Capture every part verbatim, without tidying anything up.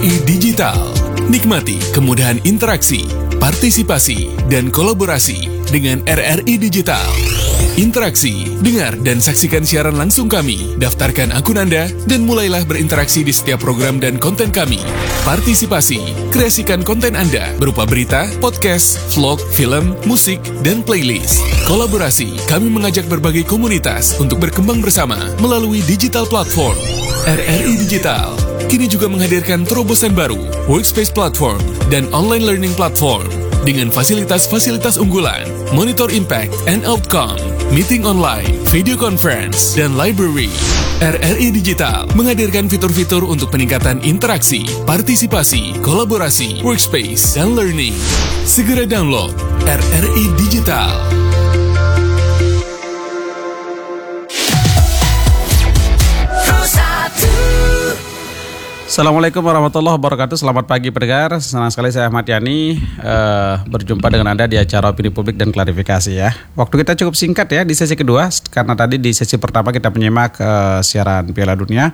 I Digital. Nikmati kemudahan interaksi, partisipasi, dan kolaborasi dengan R R I Digital. Interaksi, dengar dan saksikan siaran langsung kami, daftarkan akun Anda, dan mulailah berinteraksi di setiap program dan konten kami. Partisipasi, kreasikan konten Anda berupa berita, podcast, vlog, film, musik, dan playlist. Kolaborasi, kami mengajak berbagai komunitas untuk berkembang bersama melalui digital platform. R R I Digital kini juga menghadirkan terobosan baru, workspace platform, dan online learning platform dengan fasilitas-fasilitas unggulan, monitor impact and outcome, meeting online, video conference, dan library. R R I Digital menghadirkan fitur-fitur untuk peningkatan interaksi, partisipasi, kolaborasi, workspace, dan learning. Segera download R R I Digital. Assalamualaikum warahmatullahi wabarakatuh. Selamat pagi pendengar. Senang sekali saya Ahmad Yani uh, berjumpa dengan Anda di acara Opini Publik dan Klarifikasi ya. Waktu kita cukup singkat ya di sesi kedua, karena tadi di sesi pertama kita menyimak uh, siaran Piala Dunia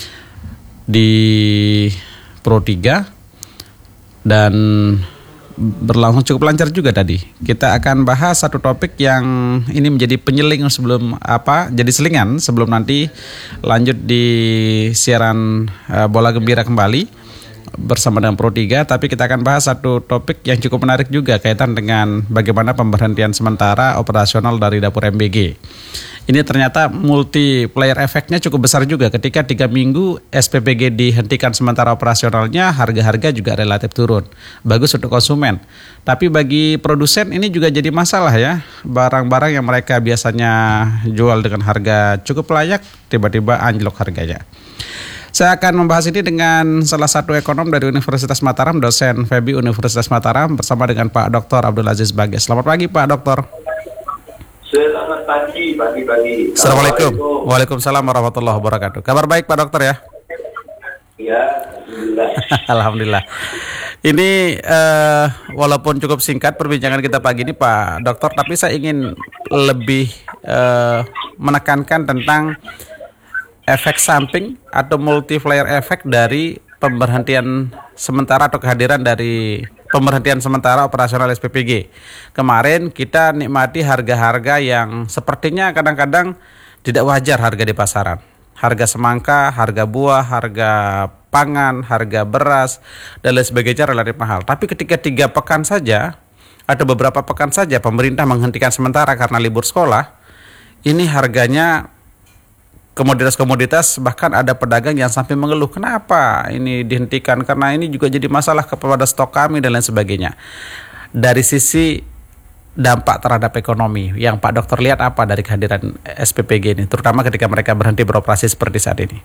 di Pro tiga dan berlangsung cukup lancar juga tadi. Kita akan bahas satu topik yang ini menjadi penyeling sebelum apa, jadi selingan sebelum nanti lanjut di siaran uh, Bola Gembira kembali bersama dengan Pro tiga. Tapi kita akan bahas satu topik yang cukup menarik juga kaitan dengan bagaimana pemberhentian sementara operasional dari dapur M B G. Ini ternyata multiplier efeknya cukup besar juga ketika tiga minggu S P P G dihentikan sementara operasionalnya, harga-harga juga relatif turun. Bagus untuk konsumen. Tapi bagi produsen ini juga jadi masalah ya. Barang-barang yang mereka biasanya jual dengan harga cukup layak, tiba-tiba anjlok harganya. Saya akan membahas ini dengan salah satu ekonom dari Universitas Mataram, dosen F E B I Universitas Mataram, bersama dengan Pak Doktor Abdul Aziz Bages. Selamat pagi Pak Doktor. Selamat pagi, pagi-pagi. Assalamualaikum. Waalaikumsalam warahmatullahi wabarakatuh. Kabar baik Pak Dokter ya? Ya, alhamdulillah. Alhamdulillah. Ini uh, walaupun cukup singkat perbincangan kita pagi ini Pak Dokter, tapi saya ingin lebih uh, menekankan tentang efek samping atau multiplier efek dari pemberhentian sementara atau kehadiran dari pemberhentian sementara operasional S P P G. Kemarin kita nikmati harga-harga yang sepertinya kadang-kadang tidak wajar harga di pasaran. Harga semangka, harga buah, harga pangan, harga beras, dan lain sebagainya relatif mahal. Tapi ketika tiga pekan saja, atau beberapa pekan saja pemerintah menghentikan sementara karena libur sekolah, ini harganya komoditas-komoditas, bahkan ada pedagang yang sampai mengeluh, kenapa ini dihentikan, karena ini juga jadi masalah kepada stok kami dan lain sebagainya. Dari sisi dampak terhadap ekonomi yang Pak Dokter lihat apa dari kehadiran S P P G ini, terutama ketika mereka berhenti beroperasi seperti saat ini?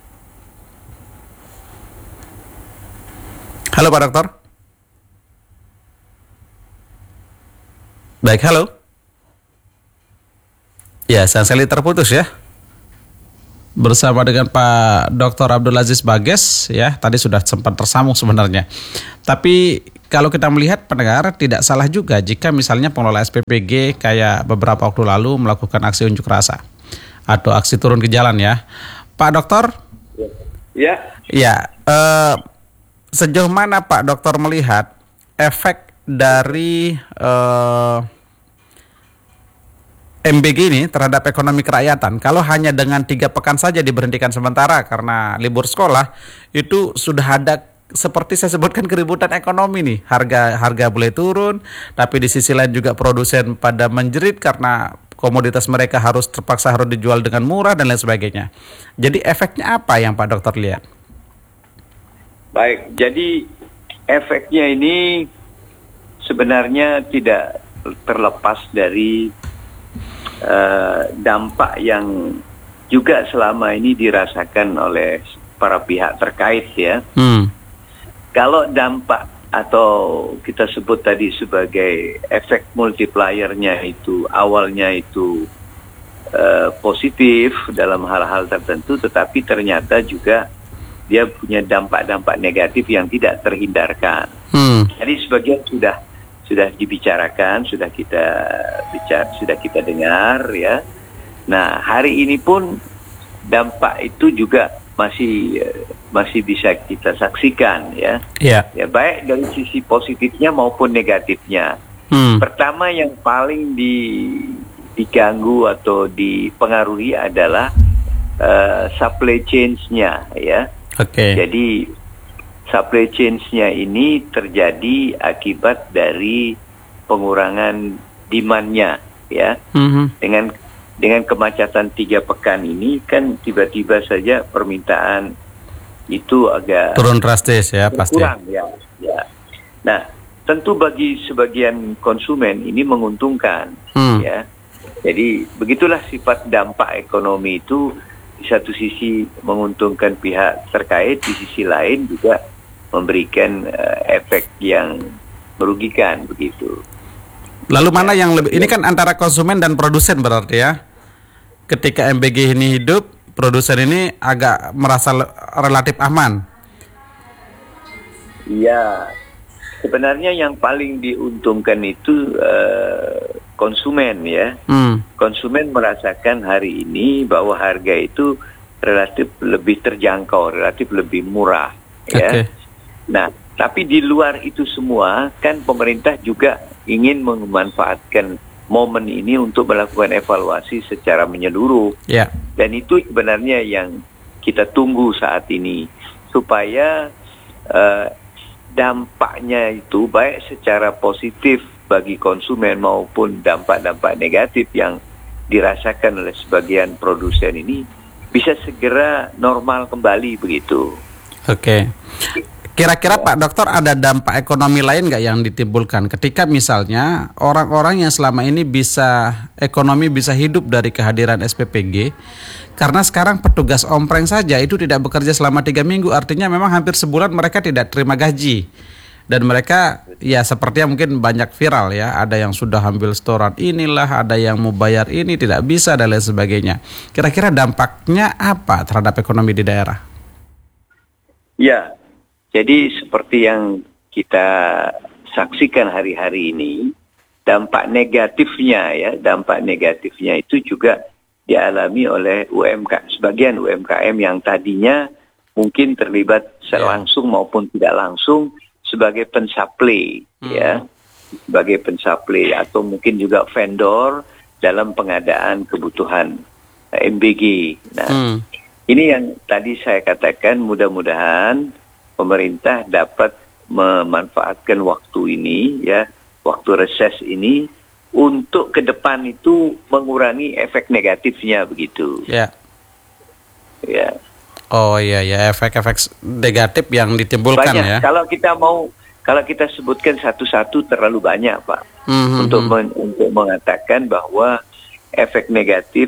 Halo Pak Dokter. Baik, halo. Ya, sayang sekali terputus ya. Bersama dengan Pak Doktor Abdul Aziz Bages ya, tadi sudah sempat tersambung sebenarnya. Tapi kalau kita melihat pendengar, tidak salah juga jika misalnya pengelola S P P G kayak beberapa waktu lalu melakukan aksi unjuk rasa atau aksi turun ke jalan ya. Pak Dokter? Ya. Ya, eh, sejauh mana Pak Dokter melihat efek dari eh, M B G ini terhadap ekonomi kerakyatan? Kalau hanya dengan tiga pekan saja diberhentikan sementara karena libur sekolah, itu sudah ada seperti saya sebutkan keributan ekonomi nih. Harga harga boleh turun, tapi di sisi lain juga produsen pada menjerit karena komoditas mereka harus terpaksa harus dijual dengan murah dan lain sebagainya. Jadi efeknya apa yang Pak Dokter lihat? Baik, jadi efeknya ini sebenarnya tidak terlepas dari Uh, dampak yang juga selama ini dirasakan oleh para pihak terkait ya. Hmm. Kalau dampak atau kita sebut tadi sebagai efek multipliernya itu awalnya itu uh, positif dalam hal-hal tertentu, tetapi ternyata juga dia punya dampak-dampak negatif yang tidak terhindarkan. Hmm. Jadi sebagian sudah sudah dibicarakan, sudah kita bicara, sudah kita dengar ya. Nah, hari ini pun dampak itu juga masih masih bisa kita saksikan ya. Iya. Ya baik dari sisi positifnya maupun negatifnya. Hmm. Pertama yang paling di, diganggu atau dipengaruhi adalah uh, supply chains-nya ya. Oke. Okay. Jadi supply chains-nya ini terjadi akibat dari pengurangan demand-nya ya. Mm-hmm. Dengan dengan kemacetan tiga pekan ini kan tiba-tiba saja permintaan itu agak turun drastis ya pasti. Kurang ya. Ya. Nah, tentu bagi sebagian konsumen ini menguntungkan hmm. ya. Jadi begitulah sifat dampak ekonomi itu, di satu sisi menguntungkan pihak terkait, di sisi lain juga memberikan uh, efek yang merugikan begitu. Lalu mana yang lebih, ini kan antara konsumen dan produsen berarti ya. Ketika M B G ini hidup, produsen ini agak merasa relatif aman. Iya. Sebenarnya yang paling diuntungkan itu uh, konsumen ya. Hmm. Konsumen merasakan hari ini bahwa harga itu relatif lebih terjangkau, relatif lebih murah ya. Okay. Nah, tapi di luar itu semua kan pemerintah juga ingin memanfaatkan momen ini untuk melakukan evaluasi secara menyeluruh. Yeah. Dan itu sebenarnya yang kita tunggu saat ini supaya uh, dampaknya itu baik secara positif bagi konsumen maupun dampak-dampak negatif yang dirasakan oleh sebagian produsen ini bisa segera normal kembali begitu. Oke. Okay. Kira-kira Pak Dokter ada dampak ekonomi lain nggak yang ditimbulkan ketika misalnya orang-orang yang selama ini bisa ekonomi bisa hidup dari kehadiran S P P G, karena sekarang petugas ompreng saja itu tidak bekerja selama tiga minggu, artinya memang hampir sebulan mereka tidak terima gaji. Dan mereka ya sepertinya mungkin banyak viral ya, ada yang sudah ambil setoran inilah, ada yang mau bayar ini tidak bisa dan lain sebagainya. Kira-kira dampaknya apa terhadap ekonomi di daerah? Ya, jadi seperti yang kita saksikan hari-hari ini, dampak negatifnya ya, dampak negatifnya itu juga dialami oleh U M K, sebagian U M K M yang tadinya mungkin terlibat langsung maupun tidak langsung sebagai pensuplai hmm. ya, sebagai pensuplai atau mungkin juga vendor dalam pengadaan kebutuhan M B G. Nah, hmm. ini yang tadi saya katakan, mudah-mudahan pemerintah dapat memanfaatkan waktu ini ya, waktu reses ini untuk ke depan itu mengurangi efek negatifnya begitu. Ya. Ya. Oh iya ya, efek-efek negatif yang ditimbulkan banyak. Ya. Kalau kita mau, kalau kita sebutkan satu-satu terlalu banyak Pak, mm-hmm. untuk men, untuk mengatakan bahwa efek negatif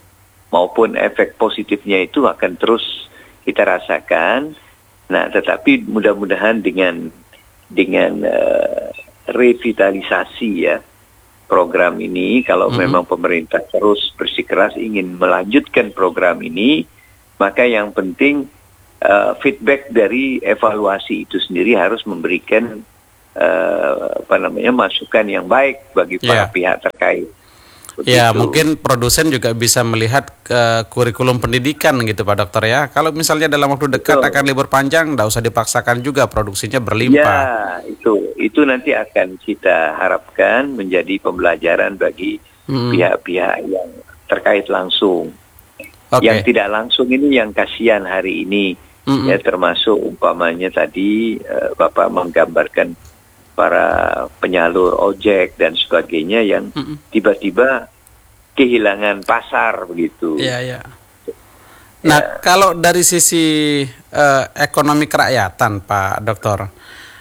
maupun efek positifnya itu akan terus kita rasakan. Nah, tetapi mudah-mudahan dengan dengan uh, revitalisasi ya program ini, kalau mm-hmm. memang pemerintah terus bersikeras ingin melanjutkan program ini, maka yang penting uh, feedback dari evaluasi itu sendiri harus memberikan uh, apa namanya masukan yang baik bagi para yeah. pihak terkait. Begitu. Ya, mungkin produsen juga bisa melihat uh, kurikulum pendidikan gitu Pak Dokter ya. Kalau misalnya dalam waktu dekat Betul. akan libur panjang, tidak usah dipaksakan juga, produksinya berlimpah. Ya, itu itu nanti akan kita harapkan menjadi pembelajaran bagi hmm. pihak-pihak yang terkait langsung. Okay. Yang tidak langsung ini yang kasihan hari ini, mm-hmm. ya termasuk umpamanya tadi uh, Bapak menggambarkan para penyalur ojek dan sebagainya yang mm-hmm. tiba-tiba kehilangan pasar begitu. Iya, iya. Nah, ya. Kalau dari sisi uh, ekonomi kerakyatan Pak Dokter,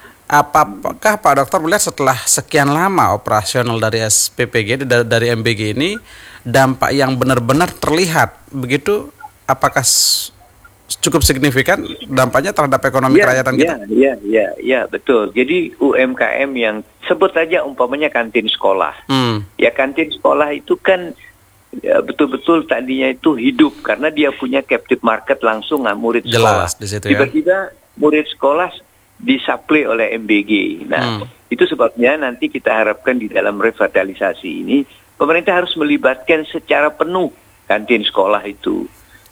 apakah Pak Dokter melihat setelah sekian lama operasional dari S P P G dari, dari M B G ini dampak yang benar-benar terlihat begitu, apakah cukup signifikan dampaknya terhadap ekonomi ya, kerakyatan ya, kita? Iya, iya, iya, betul. Jadi U M K M yang sebut aja umpamanya kantin sekolah. Hmm. Ya kantin sekolah itu kan ya, betul-betul tadinya itu hidup karena dia punya captive market langsung nggak murid Jelas, sekolah. Di situ, Tiba-tiba ya. murid sekolah disuplai oleh M B G. Nah, hmm. itu sebabnya nanti kita harapkan di dalam revitalisasi ini pemerintah harus melibatkan secara penuh kantin sekolah itu.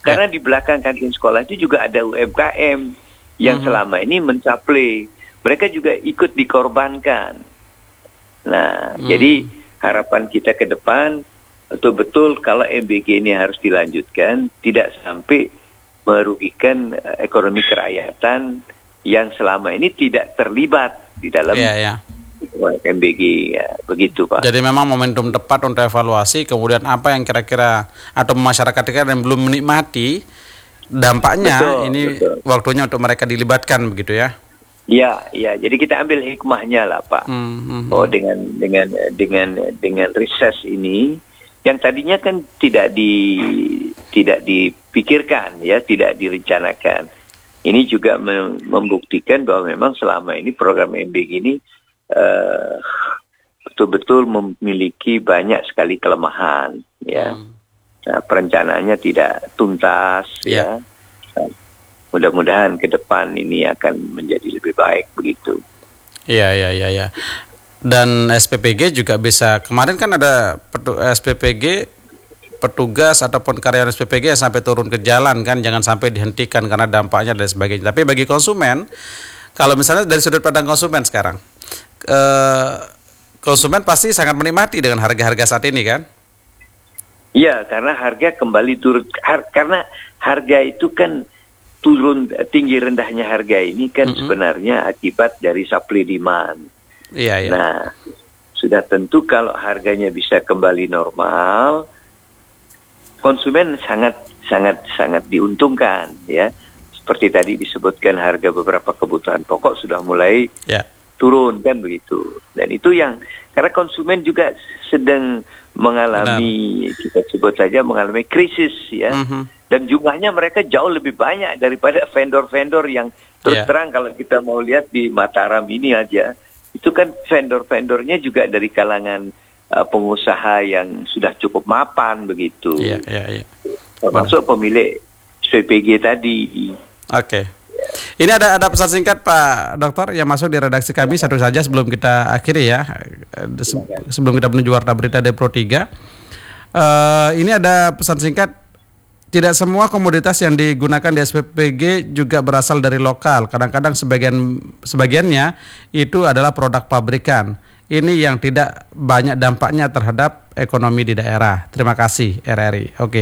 Karena di belakang kantin sekolah itu juga ada U M K M yang mm-hmm. selama ini mensuplai. Mereka juga ikut dikorbankan. Nah, mm. jadi harapan kita ke depan betul-betul kalau M B G ini harus dilanjutkan, tidak sampai merugikan uh, ekonomi kerakyatan yang selama ini tidak terlibat di dalam yeah, yeah. M B G, ya, begitu Pak. Jadi memang momentum tepat untuk evaluasi, kemudian apa yang kira-kira atau masyarakat kita yang belum menikmati dampaknya, betul, ini betul. Waktunya untuk mereka dilibatkan, begitu ya? Ya, ya. Jadi kita ambil hikmahnya lah Pak. Hmm, hmm, oh dengan dengan dengan dengan reses ini yang tadinya kan tidak di tidak dipikirkan, ya, tidak direncanakan. Ini juga membuktikan bahwa memang selama ini program M B G ini uh, betul-betul memiliki banyak sekali kelemahan, ya. Hmm. Nah, perencanaannya tidak tuntas, yeah. ya. Nah, mudah-mudahan ke depan ini akan menjadi lebih baik begitu. Iya, iya, iya, ya. Dan S P P G juga bisa, kemarin kan ada petu- S P P G petugas ataupun karyawan S P P G yang sampai turun ke jalan kan, jangan sampai dihentikan karena dampaknya dan sebagainya. Tapi bagi konsumen, kalau misalnya dari sudut pandang konsumen sekarang, eh, konsumen pasti sangat menikmati dengan harga-harga saat ini kan? Iya, karena harga kembali turun, har- karena harga itu kan turun, tinggi rendahnya harga ini kan mm-hmm. sebenarnya akibat dari supply demand. Iya, iya. Nah, sudah tentu kalau harganya bisa kembali normal, konsumen sangat sangat sangat diuntungkan, ya. Seperti tadi disebutkan harga beberapa kebutuhan pokok sudah mulai yeah. turun kan begitu. Dan itu yang karena konsumen juga sedang mengalami, benar. Kita sebut saja mengalami krisis, ya. Mm-hmm. Dan jumlahnya mereka jauh lebih banyak daripada vendor-vendor yang terus yeah. terang kalau kita mau lihat di Mataram ini aja. Itu kan vendor-vendornya juga dari kalangan uh, pengusaha yang sudah cukup mapan begitu. Iya, iya, iya. Termasuk pemilik S P P G tadi. Oke. Okay. Ini ada ada pesan singkat Pak Dokter yang masuk di redaksi kami, satu saja sebelum kita akhiri ya. Se- sebelum kita menuju warta berita dari Pro tiga. Uh, ini ada pesan singkat. Tidak semua komoditas yang digunakan di S P P G juga berasal dari lokal. Kadang-kadang sebagian sebagiannya itu adalah produk pabrikan. Ini yang tidak banyak dampaknya terhadap ekonomi di daerah. Terima kasih R R I. Oke.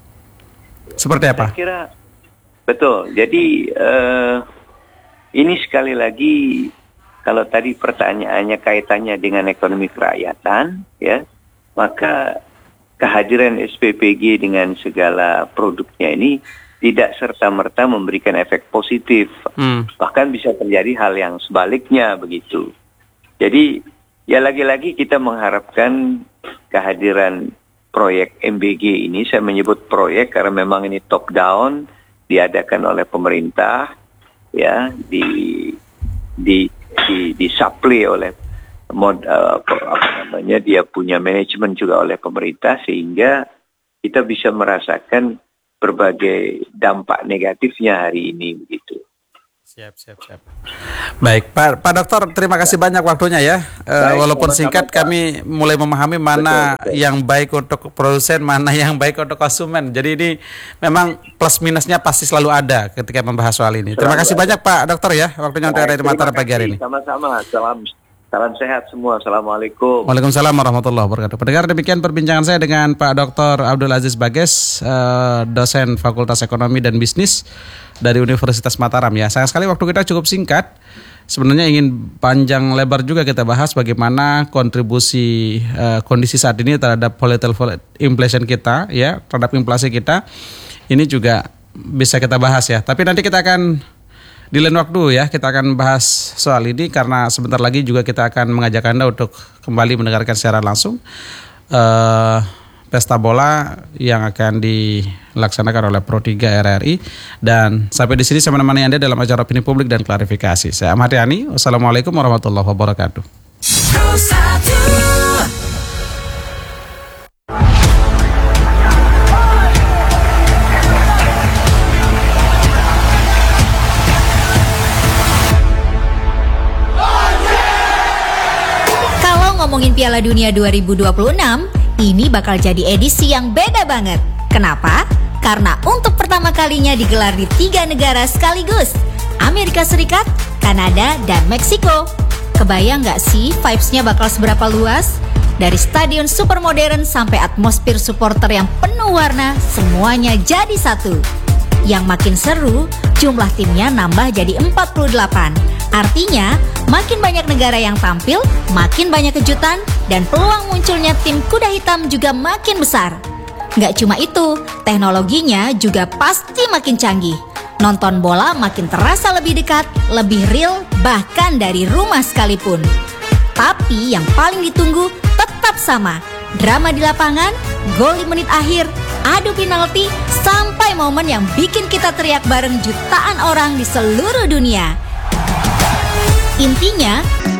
Seperti apa? Saya kira betul. Jadi uh, ini sekali lagi kalau tadi pertanyaannya kaitannya dengan ekonomi kerakyatan, ya, maka kehadiran S P P G dengan segala produknya ini tidak serta-merta memberikan efek positif. Hmm. Bahkan bisa terjadi hal yang sebaliknya begitu. Jadi ya lagi-lagi kita mengharapkan kehadiran proyek M B G ini, saya menyebut proyek karena memang ini top down, diadakan oleh pemerintah, ya, di di di disuplai oleh Mod, uh, apa namanya dia punya manajemen juga oleh pemerintah sehingga kita bisa merasakan berbagai dampak negatifnya hari ini begitu. Siap, siap, siap. Baik, Pak, Pak Dokter, terima kasih banyak waktunya ya. Baik, uh, walaupun singkat, kami mulai memahami mana betul, betul. yang baik untuk produsen, mana yang baik untuk konsumen. Jadi ini memang plus minusnya pasti selalu ada ketika membahas soal ini. Selalu terima kasih ada. banyak Pak Dokter ya, waktunya untuk dari Mataram pagi hari ini. Sama-sama, salam. Salam sehat semua. Assalamualaikum. Waalaikumsalam warahmatullahi wabarakatuh. Pendengar, demikian perbincangan saya dengan Pak Doktor Abdul Aziz Bages, uh, dosen Fakultas Ekonomi dan Bisnis dari Universitas Mataram ya. Sayang sekali waktu kita cukup singkat. Sebenarnya ingin panjang lebar juga kita bahas bagaimana kontribusi uh, kondisi saat ini terhadap volatile inflation kita ya, terhadap inflasi kita. Ini juga bisa kita bahas ya. Tapi nanti kita akan di lain waktu ya, kita akan bahas soal ini karena sebentar lagi juga kita akan mengajak Anda untuk kembali mendengarkan secara langsung uh, pesta bola yang akan dilaksanakan oleh Pro tiga R R I. Dan sampai di sini saya menemani Anda dalam acara opini publik dan klarifikasi. Saya Ahmad Yani. Wassalamualaikum warahmatullahi wabarakatuh. Ngomongin Piala Dunia dua ribu dua puluh enam, ini bakal jadi edisi yang beda banget. Kenapa? karena untuk pertama kalinya digelar di tiga negara sekaligus, Amerika Serikat, Kanada, dan Meksiko. Kebayang gak sih vibes-nya bakal seberapa luas? Dari stadion super modern sampai atmosfer supporter yang penuh warna, semuanya jadi satu. Yang makin seru, jumlah timnya nambah jadi empat puluh delapan. Artinya, makin banyak negara yang tampil, makin banyak kejutan, dan peluang munculnya tim kuda hitam juga makin besar. Gak cuma itu, teknologinya juga pasti makin canggih. Nonton bola makin terasa lebih dekat, lebih real, bahkan dari rumah sekalipun. Tapi yang paling ditunggu tetap sama. Drama di lapangan, gol di menit akhir, adu penalti, sampai momen yang bikin kita teriak bareng jutaan orang di seluruh dunia. Intinya,